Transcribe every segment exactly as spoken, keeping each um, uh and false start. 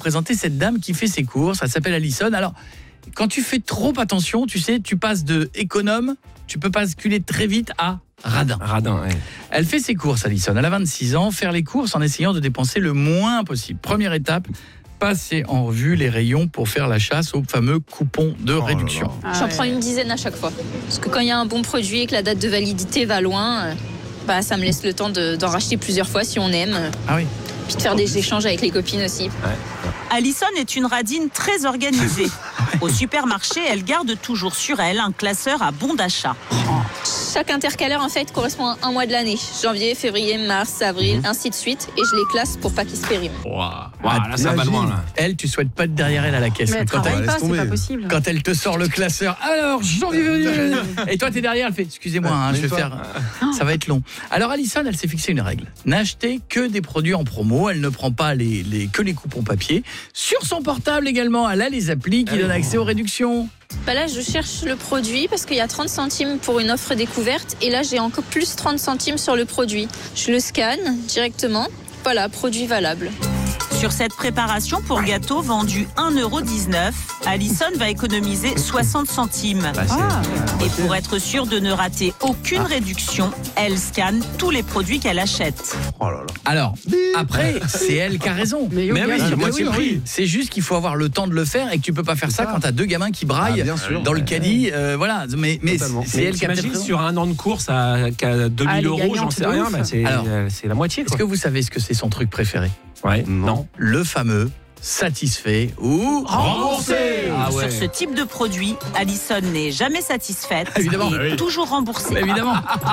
présenter cette dame qui fait ses courses. Elle s'appelle Alison. Alors, quand tu fais trop attention, tu sais, tu passes de économe, tu peux basculer très vite à radin. Radin, ouais. Elle fait ses courses, Alison. Elle a vingt-six ans. Faire les courses en essayant de dépenser le moins possible. Première étape, passer en revue les rayons pour faire la chasse aux fameux coupons de Oh réduction. là là. J'en prends une dizaine à chaque fois. Parce que quand il y a un bon produit et que la date de validité va loin, euh, bah, ça me laisse le temps de, d'en racheter plusieurs fois si on aime. Ah oui. Puis de faire des échanges avec les copines aussi. Alison est une radine très organisée. Au supermarché, elle garde toujours sur elle un classeur à bon d'achat. Chaque intercalaire en fait correspond à un mois de l'année. Janvier, février, mars, avril, ainsi de suite. Et je les classe pour pas qu'ils se périment. Wow, là, ça va loin, là. Elle, tu souhaites pas être derrière elle à la caisse. Mais elle Quand travaille elle, pas, laisse c'est pas tomber. possible. quand elle te sort le classeur, alors janvier venu. Et toi, t'es derrière, elle fait excusez-moi, hein, je vais Toi. faire. Ça va être long. Alors, Alison, elle s'est fixé une règle. N'acheter que des produits en promo. Elle ne prend pas les, les, que les coupons papier. Sur son portable également, elle a les applis qui donnent accès aux réductions. Bah là, je cherche le produit parce qu'il y a trente centimes pour une offre découverte. Et là, j'ai encore plus trente centimes sur le produit. Je le scanne directement. Voilà, produit valable. Sur cette préparation pour gâteau vendue un euro dix-neuf, Alison va économiser soixante centimes. Bah, c'est- Ah. Et pour être sûre de ne rater aucune réduction, elle scanne tous les produits qu'elle achète. Oh là là. Alors, après, c'est elle qui a raison. Mais, Mais oui, oui, bien c'est sûr. moitié oui, prix. oui. C'est juste qu'il faut avoir le temps de le faire et que tu peux pas faire ça, ça. quand t'as deux gamins qui braillent Ah, bien sûr. dans le Ouais. caddie. euh, voilà, mais, mais Totalement. c'est Mais elle qui a peut-être t'imagines raison. sur un an de course à, qu'à deux mille Ah, elle est euros, j'en gagnante sais de rien, ouf. bah, c'est, Alors, euh, c'est la moitié. Est-ce Quoi. que vous savez ce que c'est son truc préféré? Ouais, Non. Le fameux satisfait ou Remboursé. Ah ouais. Sur ce type de produit, Alison n'est jamais satisfaite Évidemment. et Ah oui. toujours remboursée. Évidemment.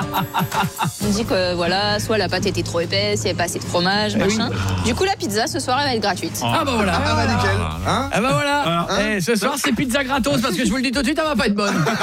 On me dit que voilà, soit la pâte était trop épaisse, il n'y avait pas assez de fromage, machin. Du coup, la pizza ce soir, elle va être gratuite. Ah bah voilà. Ah bah nickel. Hein Ah bah voilà. Hein Eh, ce soir c'est pizza gratos parce que je vous le dis tout de suite, elle va pas être bonne.